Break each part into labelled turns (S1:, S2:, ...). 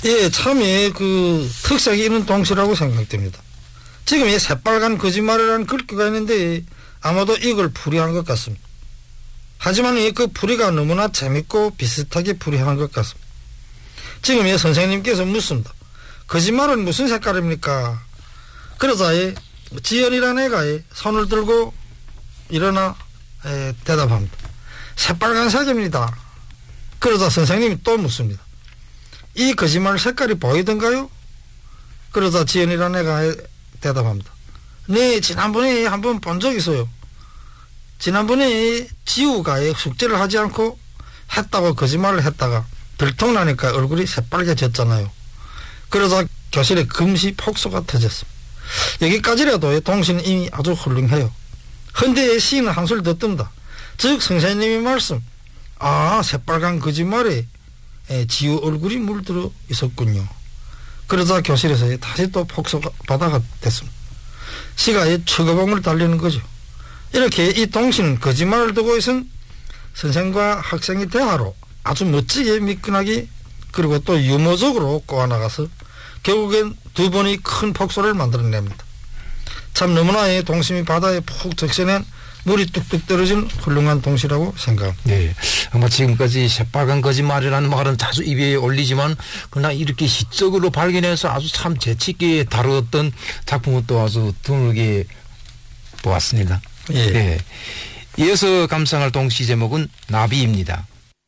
S1: 예, 참에 그 특색이 있는 동시라고 생각됩니다. 지금 이 새빨간 거짓말이라는 글귀가 있는데 아마도 이걸 풀이한 것 같습니다. 하지만 그 풀이가 너무나 재밌고 비슷하게 풀이한 것 같습니다. 지금 이 선생님께서 묻습니다. 거짓말은 무슨 색깔입니까? 그러자 지연이라는 애가 손을 들고 일어나 대답합니다. 새빨간색입니다. 그러자 선생님이 또 묻습니다. 이 거짓말 색깔이 보이던가요? 그러자 지연이라는 애가 대답합니다. 네, 지난번에 한번 본 적 있어요. 지난번에 지우가 숙제를 하지 않고 했다고 거짓말을 했다가 들통나니까 얼굴이 새빨개졌잖아요. 그러자 교실에 금시 폭소가 터졌습니다. 여기까지라도 동시는 이미 아주 훌륭해요. 헌데 시인은 한술 더 뜬다. 즉 선생님의 말씀, 새빨간 거짓말에 지우 얼굴이 물들어 있었군요. 그러자 교실에서 다시 또 폭소가 바다가 됐습니다. 시가 최고봉을 달리는 거죠. 이렇게 이 동시는 거짓말을 두고 있은 선생과 학생의 대화로 아주 멋지게 미끈하게 그리고 또 유머적으로 꼬아나가서 결국엔 두 번의 큰 폭소를 만들어냅니다. 참 너무나 동심이 바다에 푹 적셔낸 물이 뚝뚝 떨어진 훌륭한 동시라고 생각합니다.
S2: 네, 지금까지 새빨간 거짓말이라는 말은 자주 입에 올리지만 그러나 이렇게 시적으로 발견해서 아주 참 재치있게 다루었던 작품은 또 아주 드물게 보았습니다.
S1: 예.
S2: 네. 이어서 감상할 동시 제목은 나비입니다.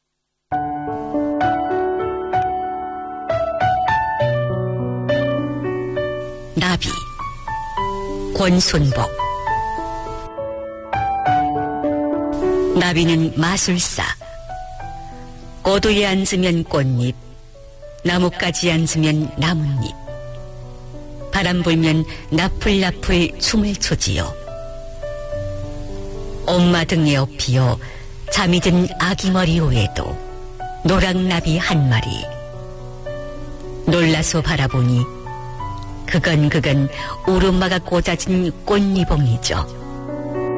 S3: 나비 권순복. 나비는 마술사. 고도에 앉으면 꽃잎, 나뭇가지에 앉으면 나뭇잎. 바람 불면 나풀나풀 춤을 추지요. 엄마 등에 업히어 잠이 든 아기 머리 위에도 노랑나비 한 마리. 놀라서 바라보니 그건 우르마가 꽂아진 꽃리봉이죠.